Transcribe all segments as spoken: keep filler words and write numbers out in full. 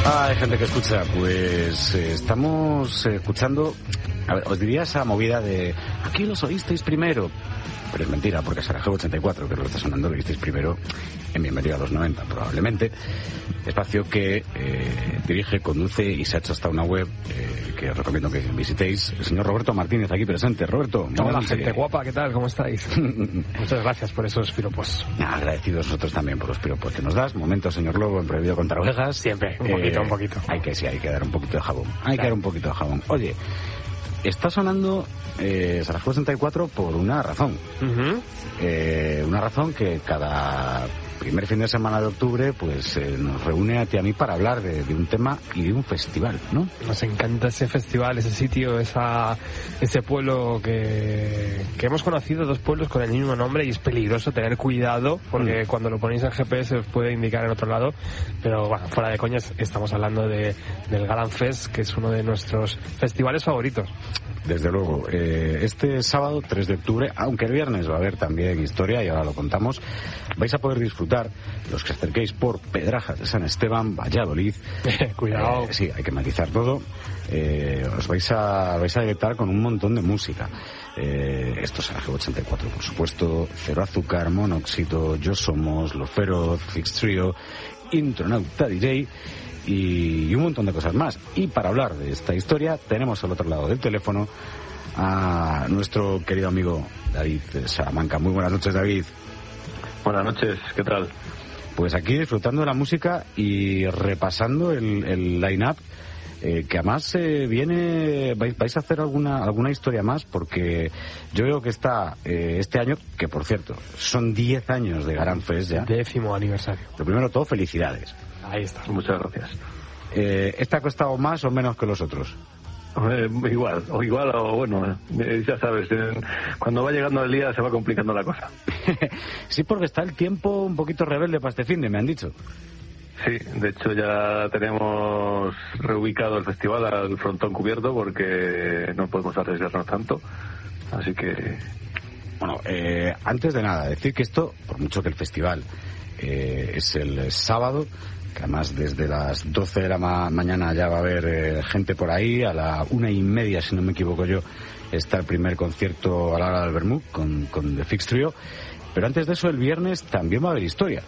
Hay gente que escucha, pues eh, estamos eh, escuchando, a ver, os diría esa movida de aquí los oísteis primero, pero es mentira, porque Sarajevo ochenta y cuatro, que es lo que está sonando, lo oísteis primero en Bienvenido a los noventa, probablemente, espacio que eh, dirige, conduce y se ha hecho hasta una web eh, que os recomiendo que visitéis, el señor Roberto Martínez, aquí presente. Roberto, hola gente guapa, ¿qué tal? ¿Cómo estáis? Muchas gracias por esos piropos. Agradecidos nosotros también por los piropos que nos das. Momento, señor Lobo, en Prohibido contra Ovejas. Siempre, un poquito, eh, un poquito. Hay que, sí, hay que dar un poquito de jabón. Hay claro. que dar un poquito de jabón. Oye, está sonando eh, Sarajevo ochenta y cuatro por una razón. Uh-huh. Eh, una razón que cada primer fin de semana de octubre pues eh, nos reúne a ti y a mí para hablar de, de un tema y de un festival, ¿no? Nos encanta ese festival, ese sitio, esa ese pueblo que, que hemos conocido, dos pueblos con el mismo nombre, y es peligroso tener cuidado porque mm. cuando lo ponéis en G P S os puede indicar en otro lado, pero bueno, fuera de coñas, estamos hablando de del Galan Fest, que es uno de nuestros festivales favoritos. Desde luego, eh, este sábado tres de octubre, aunque el viernes va a haber también historia y ahora lo contamos, vais a poder disfrutar, los que acerquéis por Pedrajas de San Esteban, Valladolid. Cuidado. Eh, sí, hay que matizar todo. Eh, os vais a vais a deleitar con un montón de música. Eh, esto es Sarajevo ochenta y cuatro, por supuesto, Cero Azúcar, Monóxido, Yo Somos, Lo Feroz, Fix Trio, Intronauta D J y un montón de cosas más. Y para hablar de esta historia tenemos al otro lado del teléfono a nuestro querido amigo David Salamanca. Muy buenas noches, David. Buenas noches, ¿qué tal? Pues aquí disfrutando de la música y repasando el, el line-up, eh, que además eh, viene, vais, vais a hacer alguna alguna historia más, porque yo veo que está eh, este año, que por cierto, son diez años de Galan Fest ya. Décimo aniversario. Lo primero todo, felicidades. Ahí está. Muchas gracias. Eh, ¿Este ha costado más o menos que los otros? Eh, igual, o igual, o bueno, eh, ya sabes, eh, cuando va llegando el día se va complicando la cosa. Sí, porque está el tiempo un poquito rebelde para este finde, me han dicho. Sí, de hecho ya tenemos reubicado el festival al frontón cubierto porque no podemos arriesgarnos tanto, así que... Bueno, eh, antes de nada, decir que esto, por mucho que el festival eh, es el sábado, que además desde las doce de la ma- mañana ya va a haber eh, gente por ahí, a la una y media, si no me equivoco yo, está el primer concierto a la hora del vermut con, con The Fix Trio, pero antes de eso el viernes también va a haber historia.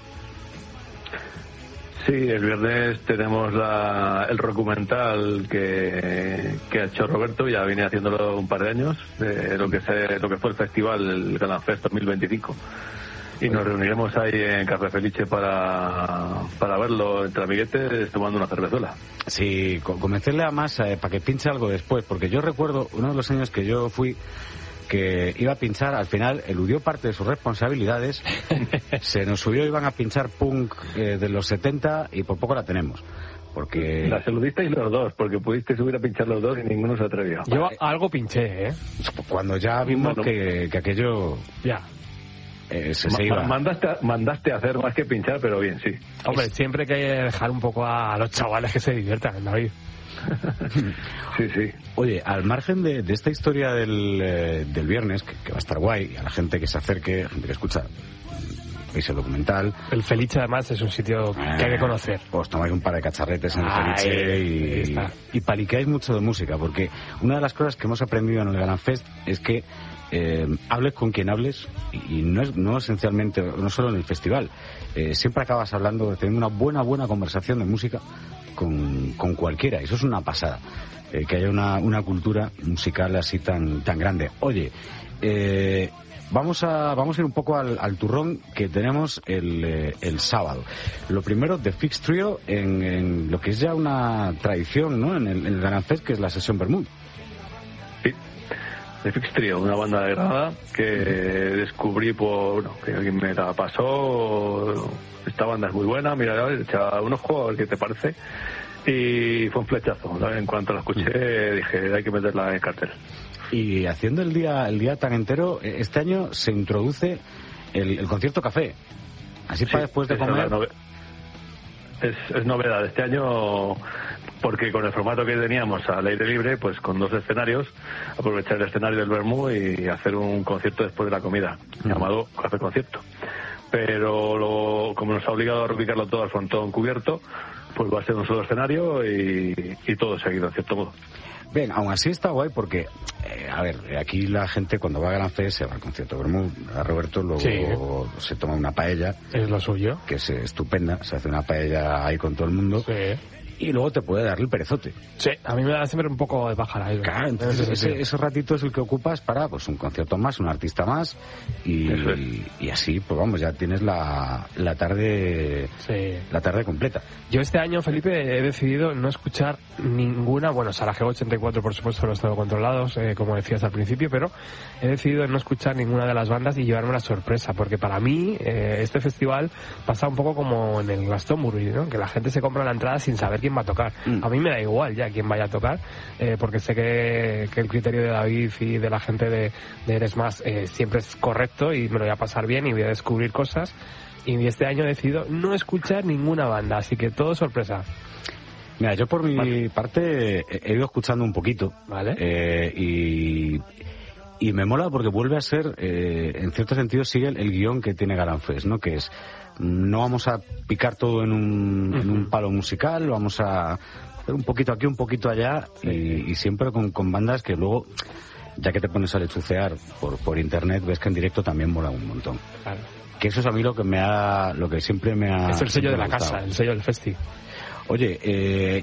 Sí, el viernes tenemos la, el documental que, que ha hecho Roberto, ya viene haciéndolo un par de años, de lo que, se, lo que fue el festival, el Galan Fest dos mil veinticinco. Y nos reuniremos ahí en Café Felice para, para verlo entre amiguetes tomando una cervezuela. Sí, convencerle a más eh, para que pinche algo después, porque yo recuerdo uno de los años que yo fui, que iba a pinchar, al final eludió parte de sus responsabilidades, se nos subió, iban a pinchar punk eh, de los setenta y por poco la tenemos. Porque... Las eludisteis los dos, porque pudiste subir a pinchar los dos y ninguno se atrevió. Yo algo pinché, ¿eh? Cuando ya vimos bueno, que, que aquello... Ya. Eh, se, se iba. Mandaste, a, mandaste a hacer más que pinchar, pero bien, sí. Hombre, es... siempre hay que dejar un poco a los chavales que se diviertan, David. Sí, sí. Oye, al margen de, de esta historia del, eh, del viernes, que, que va a estar guay, y a la gente que se acerque, gente que escucha, veis el documental. El Felice, además, es un sitio que hay que conocer. Os tomáis un par de cacharretes en el Ay, Felice y, y paliqueáis mucho de música, porque una de las cosas que hemos aprendido en el Galan Fest es que Eh, hables con quien hables y, y no es no esencialmente, no solo en el festival, eh, siempre acabas hablando, teniendo una buena buena conversación de música con, con cualquiera, y eso es una pasada, eh, que haya una, una cultura musical así tan tan grande. Oye, eh, vamos a vamos a ir un poco al, al turrón que tenemos el, eh, el sábado. Lo primero, The Fix Trio, en, en lo que es ya una tradición, ¿no?, en el, en el Galan Fest, que es la sesión Vermut. Sí. The Fix Trio, una banda de Granada que descubrí por, bueno, que alguien me la pasó. Esta banda es muy buena, mira, echa un ojo a ver qué te parece. Y fue un flechazo, ¿sabes? En cuanto la escuché dije, hay que meterla en el cartel. Y haciendo el día el día tan entero, este año se introduce el, el concierto café. Así sí, para después de comer. Nove- es, es novedad este año, porque con el formato que teníamos al aire libre, pues con dos escenarios, aprovechar el escenario del Vermú y hacer un concierto después de la comida, mm. llamado Café Concierto. pero lo, como nos ha obligado a reubicarlo todo al frontón cubierto, pues va a ser un solo escenario y, y todo seguido, en cierto modo. Bien, aún así está guay porque, eh, a ver, aquí la gente cuando va a Gran Fest se va al concierto de Bermud, a Roberto luego sí. se toma una paella. Es lo suyo. Que es estupenda, se hace una paella ahí con todo el mundo. Sí. Y luego te puede dar el perezote. Sí, a mí me da siempre un poco de pájara. Claro, entonces ese, ese ratito es el que ocupas para pues un concierto más, un artista más y, y, y así, pues vamos, ya tienes la, la tarde sí. la tarde completa. Yo este año, Felipe, he decidido no escuchar ninguna, bueno, Sarajevo ochenta y cuatro por supuesto los tengo controlados, eh, como decías al principio, pero he decidido no escuchar ninguna de las bandas y llevarme una sorpresa, porque para mí eh, este festival pasa un poco como en el Glastonbury, ¿no? Que la gente se compra la entrada sin saber quién va a tocar. Mm. A mí me da igual ya quién vaya a tocar, eh, porque sé que, que el criterio de David y de la gente de, de Eres Más eh, siempre es correcto y me lo voy a pasar bien y voy a descubrir cosas. Y este año he decidido no escuchar ninguna banda, así que todo sorpresa. Mira, yo por mi vale. parte he ido escuchando un poquito, ¿vale? Eh, y, y me mola porque vuelve a ser, eh, en cierto sentido, sigue el, el guión que tiene Galan Fest, ¿no? Que es, no vamos a picar todo en un, uh-huh. en un palo musical, vamos a hacer un poquito aquí, un poquito allá, sí. y, y siempre con, con bandas que luego, ya que te pones a lechucear por, por internet, ves que en directo también mola un montón. Claro. Que eso es a mí lo que me ha, lo que siempre me ha... Es el sello de la casa, el sello del festi. Oye, eh,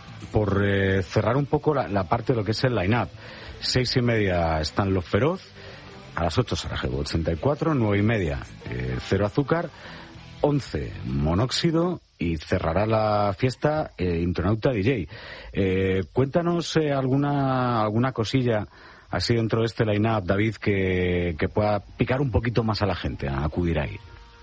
por eh, cerrar un poco la, la parte de lo que es el line-up, seis y media están Los Feroz, a las ocho Sarajevo ochenta y cuatro, nueve y media eh, Cero Azúcar, once Monóxido y cerrará la fiesta eh, Intronauta D J. Eh, cuéntanos eh, alguna alguna cosilla así dentro de este line-up, David, que, que pueda picar un poquito más a la gente a acudir ahí.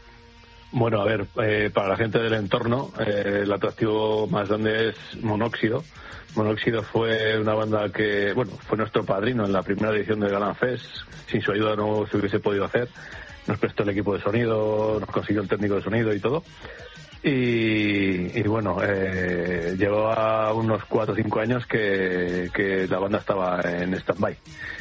Bueno, a ver, eh, para la gente del entorno, eh, el atractivo más grande es Monóxido. Monóxido fue una banda que, bueno, fue nuestro padrino en la primera edición del Galan Fest. Sin su ayuda no se hubiese podido hacer. Nos prestó el equipo de sonido, nos consiguió el técnico de sonido y todo. Y, y bueno, eh, llevaba unos cuatro o cinco años que, que la banda estaba en stand-by.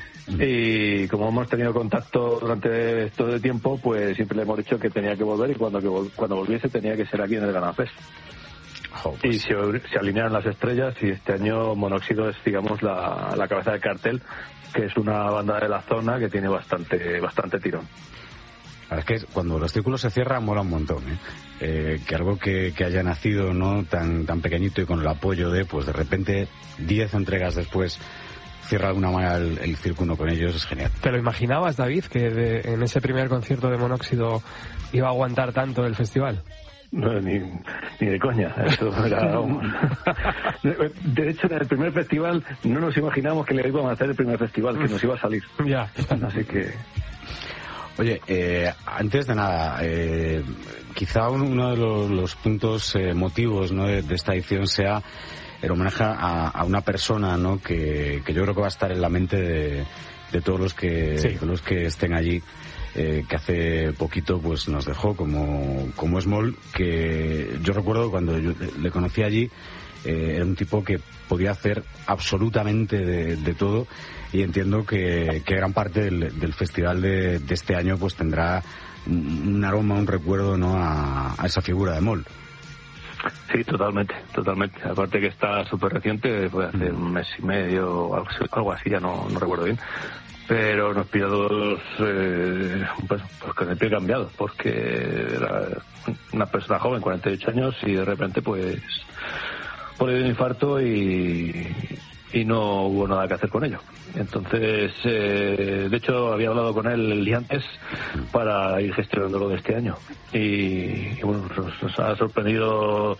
Y como hemos tenido contacto durante todo el tiempo, pues siempre le hemos dicho que tenía que volver y cuando que vol- cuando volviese tenía que ser aquí en el Galan Fest. Oh, pues. Y se, se alinearon las estrellas y este año Monóxido es, digamos, la, la cabeza del cartel, que es una banda de la zona que tiene bastante bastante tirón. La verdad es que cuando los círculos se cierran mola un montón, ¿eh? Eh, que algo que, que haya nacido no tan tan pequeñito y con el apoyo de, pues de repente, diez entregas después, cierra de alguna manera el, el círculo con ellos, es genial. ¿Te lo imaginabas, David, que de, en ese primer concierto de Monóxido iba a aguantar tanto el festival? No, ni, ni de coña. Eso era un... De hecho, en el primer festival no nos imaginábamos que le íbamos a hacer el primer festival, que nos iba a salir. Ya. Así que... Oye, eh, antes de nada, eh, quizá uno de los, los puntos eh, motivos, ¿no?, de, de esta edición sea el homenaje a, a una persona, ¿no?, que, que yo creo que va a estar en la mente de, de todos los que, sí. de los que estén allí, eh, que hace poquito pues nos dejó como, como Small, que yo recuerdo cuando yo le conocí allí, eh, era un tipo que podía hacer absolutamente de, de todo, y entiendo que, que gran parte del, del festival de, de este año pues tendrá un, un aroma, un recuerdo, ¿no?, a, a esa figura de Moll. Sí, totalmente, totalmente. Aparte que está súper reciente, fue hace un mes y medio, algo, algo así, ya no, no recuerdo bien. Pero nos pilló todos eh, pues, pues con el pie cambiado, porque era una persona joven, cuarenta y ocho años, y de repente pues por un infarto y, y no hubo nada que hacer con ello. Entonces, eh, de hecho, había hablado con él el día antes para ir gestionándolo de este año. Y, y bueno, nos, nos ha sorprendido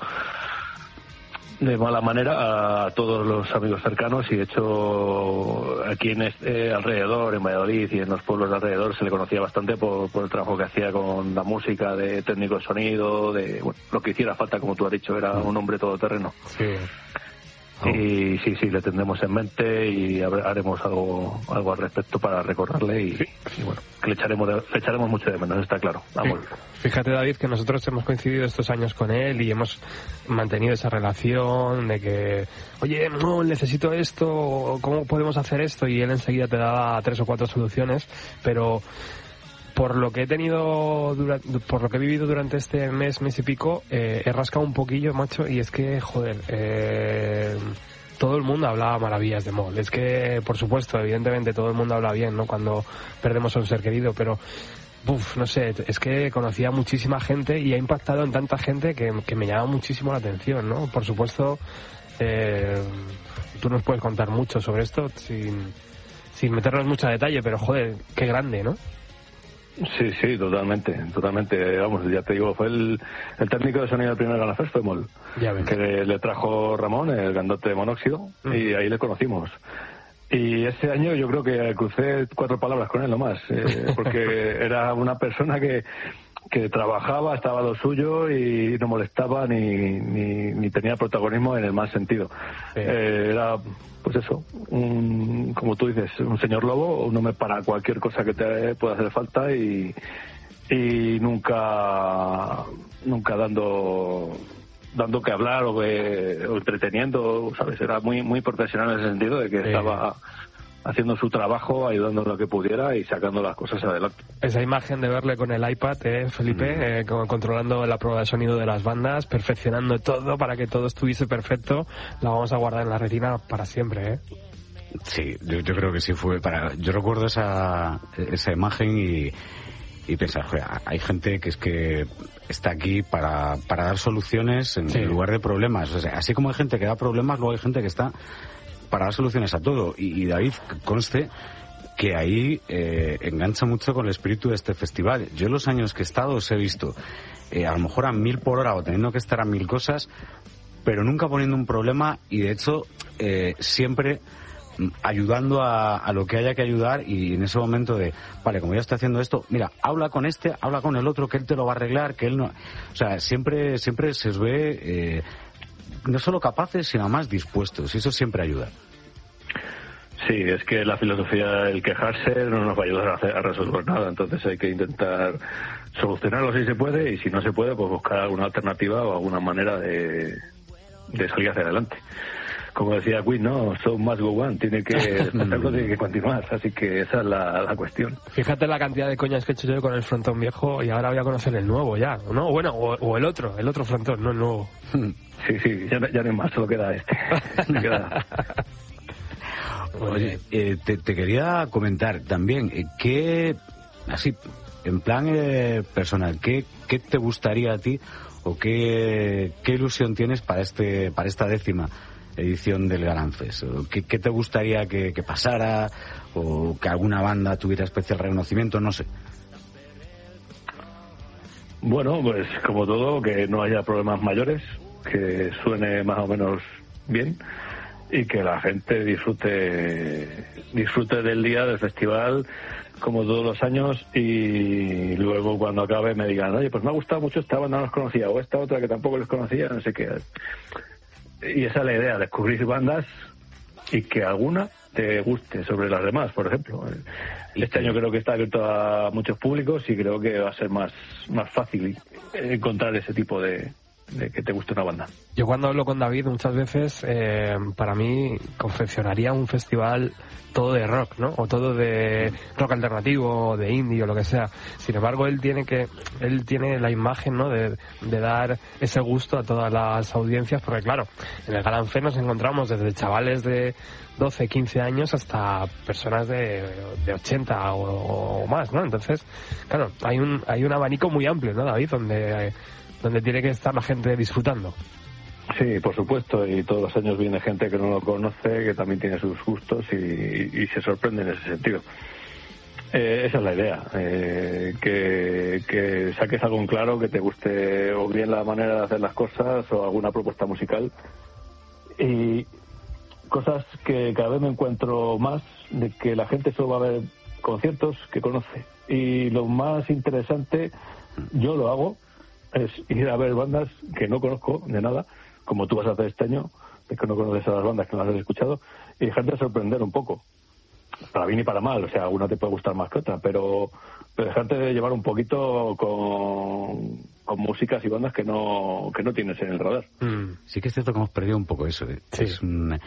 de mala manera a todos los amigos cercanos, y de hecho aquí en este alrededor, en Valladolid y en los pueblos de alrededor, se le conocía bastante por, por el trabajo que hacía con la música, de técnico de sonido, de bueno, lo que hiciera falta, como tú has dicho, era un hombre todoterreno. Sí. Oh. Y sí, sí, le tendremos en mente y haremos algo algo al respecto para recordarle y, sí. y bueno, que le echaremos, de, le echaremos mucho de menos, está claro. Vamos. Sí. Fíjate, David, que nosotros hemos coincidido estos años con él y hemos mantenido esa relación de que, oye, no, necesito esto, ¿cómo podemos hacer esto? Y él enseguida te daba tres o cuatro soluciones, pero por lo que he tenido, dura, por lo que he vivido durante este mes, mes y pico, eh, he rascado un poquillo, macho, y es que, joder, eh, todo el mundo hablaba maravillas de Mol. Es que, por supuesto, evidentemente todo el mundo habla bien, ¿no? Cuando perdemos a un ser querido, pero, uf, no sé, es que conocía a muchísima gente y ha impactado en tanta gente que, que me llama muchísimo la atención, ¿no? Por supuesto, eh, tú nos puedes contar mucho sobre esto sin, sin meternos mucho a detalle, pero, joder, qué grande, ¿no? Sí, sí, totalmente, totalmente. Vamos, ya te digo, fue el, el técnico de sonido del primer Galan Fest, fue Mol, que le, le trajo Ramón, el grandote de Monóxido, mm. y ahí le conocimos. Y ese año yo creo que crucé cuatro palabras con él nomás, eh, porque era una persona que, que trabajaba, estaba a lo suyo y no molestaba ni, ni, ni tenía protagonismo en el mal sentido. Sí. Eh, era, pues eso, un, como tú dices, un señor lobo, un hombre para cualquier cosa que te pueda hacer falta y, y nunca, nunca dando... dando que hablar o, que, o entreteniendo, ¿sabes? Era muy muy profesional en ese sentido de que sí. Estaba haciendo su trabajo, ayudando en lo que pudiera y sacando las cosas adelante. Esa imagen de verle con el iPad, eh, Felipe, mm. eh, controlando la prueba de sonido de las bandas, perfeccionando todo para que todo estuviese perfecto, la vamos a guardar en la retina para siempre, ¿eh? Sí, yo, yo creo que sí fue para... Yo recuerdo esa, esa imagen y... y pensar, joder, hay gente que es que está aquí para, para dar soluciones en, sí. en lugar de problemas. O sea, así como hay gente que da problemas, luego hay gente que está para dar soluciones a todo. Y, y David, conste que ahí eh, engancha mucho con el espíritu de este festival. Yo en los años que he estado os he visto eh, a lo mejor a mil por hora o teniendo que estar a mil cosas, pero nunca poniendo un problema y de hecho eh, siempre ayudando a, a lo que haya que ayudar y en ese momento de, vale, como ya estoy haciendo esto, mira, habla con este, habla con el otro, que él te lo va a arreglar, que él no... O sea, siempre siempre se os ve eh, no solo capaces, sino más dispuestos y eso siempre ayuda. Sí, es que la filosofía del quejarse no nos va a ayudar a, hacer, a resolver nada, entonces hay que intentar solucionarlo si se puede y si no se puede, pues buscar alguna alternativa o alguna manera de, de salir hacia adelante. Como decía Queen, ¿no? So must go on, tiene que, tiene que continuar, así que esa es la, la cuestión. Fíjate la cantidad de coñas que he hecho yo con el frontón viejo y ahora voy a conocer el nuevo ya, ¿no? Bueno, o, o el otro, el otro frontón, no el nuevo. Sí, sí, ya, ya no hay más, solo queda este. queda... Oye, eh, te, te quería comentar también, eh, ¿qué, así, en plan eh, personal, ¿qué, qué te gustaría a ti o qué, qué ilusión tienes para este, para esta décima edición del Galan Fest? ¿Qué, qué te gustaría que, que pasara o que alguna banda tuviera especial reconocimiento? No sé. Bueno, pues como todo, que no haya problemas mayores, que suene más o menos bien y que la gente disfrute disfrute del día del festival como todos los años y luego cuando acabe me digan, oye, pues me ha gustado mucho esta banda, no los conocía, o esta otra que tampoco les conocía, no sé qué. Y esa es la idea, descubrir bandas y que alguna te guste sobre las demás, por ejemplo. Este año creo que está abierto a muchos públicos y creo que va a ser más, más fácil encontrar ese tipo de, de que te guste una banda. Yo cuando hablo con David muchas veces, eh, para mí confeccionaría un festival todo de rock, ¿no? O todo de rock alternativo, o de indie, o lo que sea. Sin embargo, él tiene que, él tiene la imagen, ¿no? De, de dar ese gusto a todas las audiencias, porque claro, en el Galan Fest nos encontramos desde chavales de doce, quince años hasta personas de, de ochenta o, o más, ¿no? Entonces, claro, hay un, hay un abanico muy amplio, ¿no, David? Donde, eh, donde tiene que estar la gente disfrutando. Sí, por supuesto, y todos los años viene gente que no lo conoce, que también tiene sus gustos y, y se sorprende en ese sentido. Eh, esa es la idea, eh, que, que saques algo en claro, que te guste o bien la manera de hacer las cosas o alguna propuesta musical. Y cosas que cada vez me encuentro más, de que la gente solo va a ver conciertos que conoce. Y lo más interesante, yo lo hago, es ir a ver bandas que no conozco de nada, como tú vas a hacer este año, de que no conoces a las bandas que no las has escuchado, y dejarte sorprender un poco, para bien y para mal, o sea, alguna te puede gustar más que otra, pero, pero dejarte de llevar un poquito con, con músicas y bandas que no que no tienes en el radar. Mm. Sí que es cierto que hemos perdido un poco eso, ¿eh? Sí. Es un...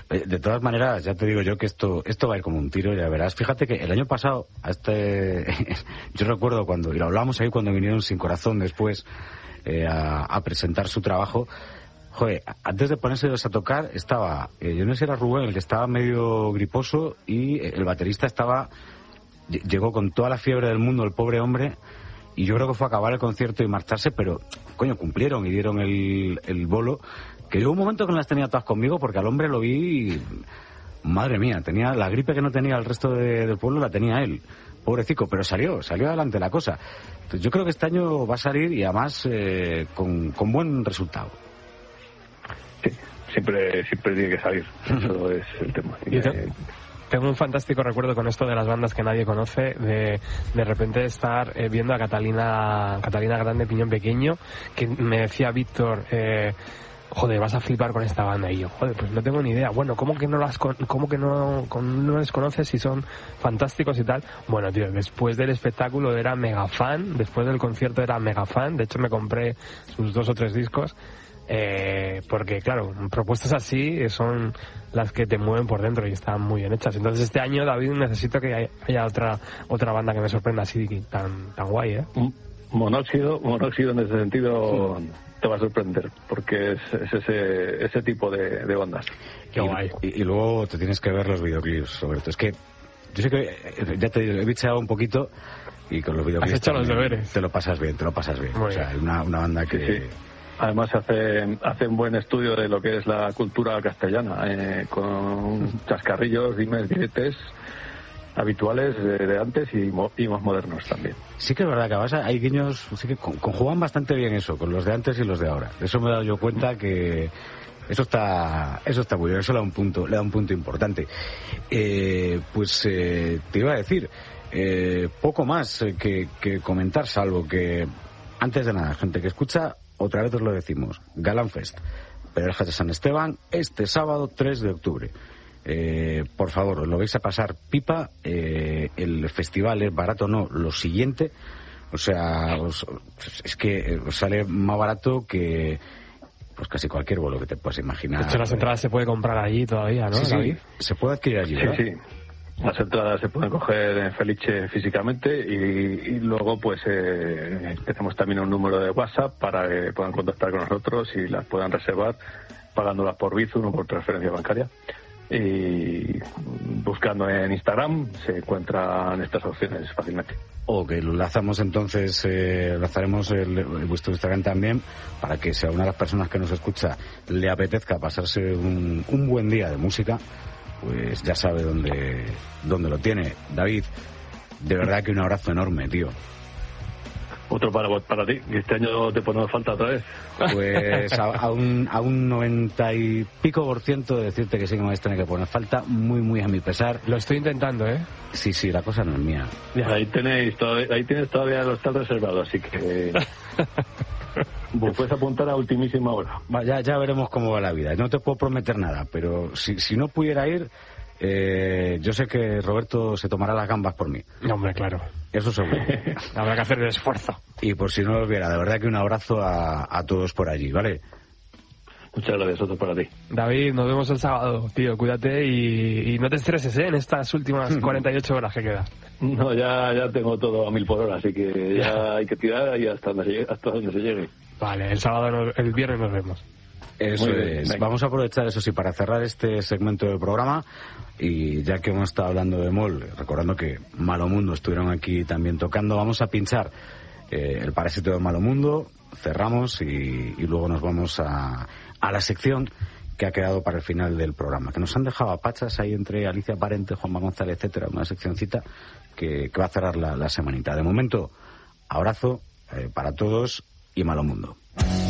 De todas maneras, ya te digo yo que esto esto va a ir como un tiro, ya verás. Fíjate que el año pasado, a este yo recuerdo cuando, y lo hablamos ahí cuando vinieron Sin Corazón después eh, a, a presentar su trabajo. Joder, antes de ponérselos a tocar estaba, eh, yo no sé si era Rubén el que estaba medio griposo y el baterista estaba, llegó con toda la fiebre del mundo, el pobre hombre, y yo creo que fue a acabar el concierto y marcharse, pero coño, cumplieron y dieron el, el bolo, que llegó un momento que no las tenía todas conmigo porque al hombre lo vi y, madre mía, tenía la gripe que no tenía el resto de, del pueblo, la tenía él, pobrecico, pero salió, salió adelante la cosa. Entonces, yo creo que este año va a salir y además eh, con, con buen resultado. Sí, siempre, siempre tiene que salir, eso es el tema. Y te, tengo un fantástico recuerdo con esto de las bandas que nadie conoce, de de repente estar eh, viendo a Catalina Catalina Grande Piñón Pequeño, que me decía Víctor, eh, joder, vas a flipar con esta banda, y yo, joder, pues no tengo ni idea. Bueno, ¿cómo que no las con, cómo que no, con, no les conoces si son fantásticos y tal? Bueno, tío, después del espectáculo era mega fan, después del concierto era mega fan, de hecho me compré sus dos o tres discos. Eh, porque claro, propuestas así son las que te mueven por dentro y están muy bien hechas. Entonces este año, David, necesito que haya otra otra banda que me sorprenda así tan tan guay, ¿eh? Monóxido, Monóxido en ese sentido sí. Te va a sorprender porque es, es ese ese tipo de, de bandas. Qué y, guay. Y, y luego te tienes que ver los videoclips, Roberto. Es que yo sé que, ya te digo, he bicheado un poquito y con los videoclips has hecho los deberes. Te lo pasas bien, te lo pasas bien. Muy o sea, bien. una, una banda que... Sí, sí. Además hace, hace un buen estudio de lo que es la cultura castellana, eh, con chascarrillos, dimes, diretes habituales de, de antes y, mo, y más modernos también. Sí que es verdad que además hay guiños, sí que conjugan bastante bien eso, con los de antes y los de ahora. De eso me he dado yo cuenta que eso está eso está muy bien, eso le da un punto, le da un punto importante. Eh, pues eh, te iba a decir, eh, poco más que, que comentar, salvo que, antes de nada, gente que escucha, otra vez os lo decimos, Galán Fest, Perejas de San Esteban, este sábado tres de octubre. Eh, por favor, os lo vais a pasar pipa, eh, el festival es barato, no, lo siguiente, o sea, os, es que os sale más barato que pues casi cualquier vuelo que te puedas imaginar. De hecho, las entradas se puede comprar allí todavía, ¿no? Sí, sí, se puede adquirir allí, ¿verdad? Sí, sí. Las entradas se pueden coger en Felice físicamente y, y luego pues eh, tenemos también un número de WhatsApp para que puedan contactar con nosotros y las puedan reservar pagándolas por Bizum o por transferencia bancaria. Y buscando en Instagram se encuentran estas opciones fácilmente. O que lo enlazamos entonces, eh, enlazaremos el, el, vuestro Instagram también para que si a una de las personas que nos escucha le apetezca pasarse un, un buen día de música, pues ya sabe dónde, dónde lo tiene. David, de verdad que un abrazo enorme, tío. Otro para para ti, que este año te ponemos falta otra vez. Pues a, a un a un noventa y pico por ciento de decirte que sí que me vais a tener que poner falta, muy muy a mi pesar. Lo estoy intentando, ¿eh? Sí, sí, la cosa no es mía. Ya. Ahí tenéis todavía, ahí tienes todavía el hostal reservado, así que te puedes apuntar a ultimísima hora. Ya, ya veremos cómo va la vida. No te puedo prometer nada, pero si, si no pudiera ir, eh, yo sé que Roberto se tomará las gambas por mí. No, hombre, claro. Eso seguro. Habrá que hacer el esfuerzo. Y por si no lo viera, de verdad que un abrazo a, a todos por allí, ¿vale? Muchas gracias, otro para ti. David, nos vemos el sábado, tío, cuídate y, y no te estreses, ¿eh? En estas últimas cuarenta y ocho horas que quedan. No, ya, ya tengo todo a mil por hora, así que ya hay que tirar y hasta donde se llegue. Hasta donde se llegue. Vale, el sábado, no, el viernes nos vemos. Eso es. Venga. Vamos a aprovechar, eso sí, para cerrar este segmento del programa. Y ya que hemos estado hablando de Mol, recordando que Malo Mundo estuvieron aquí también tocando, vamos a pinchar eh, el Parásito de Malo Mundo, cerramos y, y luego nos vamos a, a la sección que ha quedado para el final del programa, que nos han dejado a pachas ahí entre Alicia Parente, Juanma González, etcétera, una seccioncita que, que va a cerrar la, la semanita. De momento, abrazo eh, para todos y Malo Mundo.